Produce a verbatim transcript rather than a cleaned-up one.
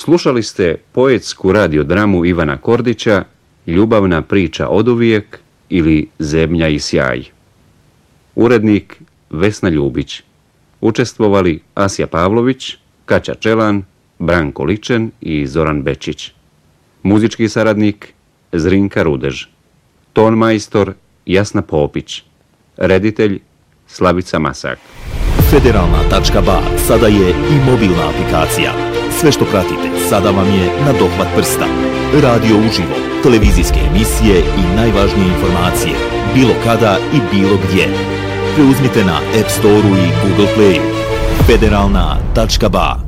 Slušali ste poetsku radiodramu Ivana Kordića Ljubavna priča oduvijek ili Zebnja i sjaj. Urednik Vesna Ljubić. Učestvovali Asja Pavlović, Kaća Čelan, Branko Ličen i Zoran Bečić. Muzički saradnik Zrinka Rudež. Tonmajstor Jasna Popić. Reditelj Slavica Masak. Federalna tačka ba sada je i mobilna aplikacija. Sve što pratite sada vam je na dohvat prsta. Radio uživo, televizijske emisije i najvažnije informacije, bilo kada i bilo gdje. Preuzmite na App Store-u i Google Play. Federalna tačka ba